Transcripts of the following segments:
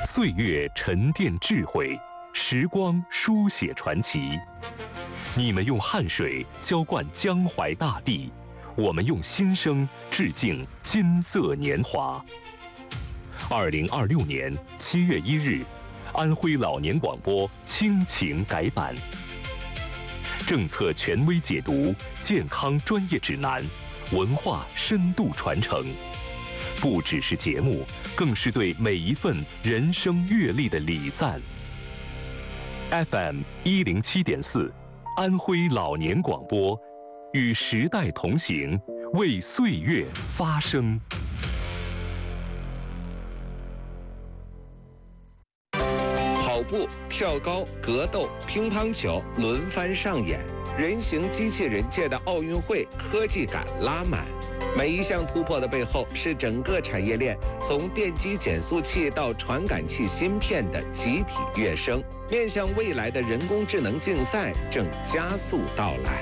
岁月沉淀智慧，时光书写传奇。你们用汗水浇灌江淮大地，我们用心声致敬金色年华。2026年7月1日，安徽老年广播亲情改版，政策权威解读，健康专业指南，文化深度传承。不只是节目，更是对每一份人生阅历的礼赞。FM 107.4，安徽老年广播，与时代同行，为岁月发声。 跑步、跳高、格斗、乒乓球轮番上演，人形机器人界的奥运会科技感拉满。每一项突破的背后，是整个产业链从电机减速器到传感器芯片的集体跃升。面向未来的人工智能竞赛正加速到来。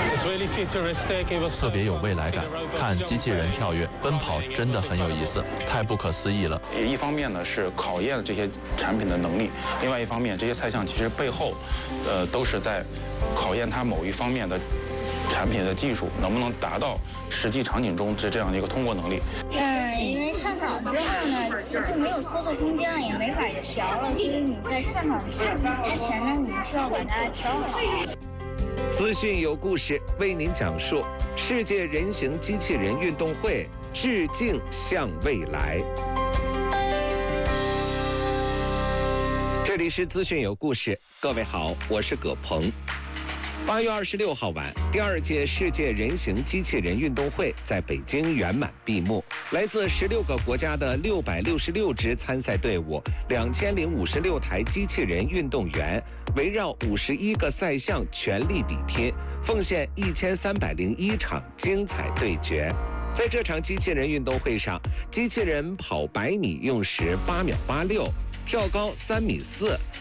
特别有未来感，看机器人跳跃、奔跑真的很有意思，太不可思议了。 一方面呢是考验这些产品的能力，另外一方面这些赛项其实背后，都是在考验它某一方面的产品的技术能不能达到实际场景中这样的一个通过能力。 因为上场之后呢，其实就没有操作空间了，也没法调了，所以你在上场之前呢，你需要把它调好。 资讯有故事，为您讲述世界人形机器人运动会，致敬向未来。这里是资讯有故事，各位好，我是葛鹏。8月26号晚，第2届世界人形机器人运动会在北京圆满闭幕。来自16个国家的666支参赛队伍，2056台机器人运动员，围绕51个赛项全力比拼，奉献1301场精彩对决。在这场机器人运动会上，机器人跑100米用时8秒86，跳高3.4米。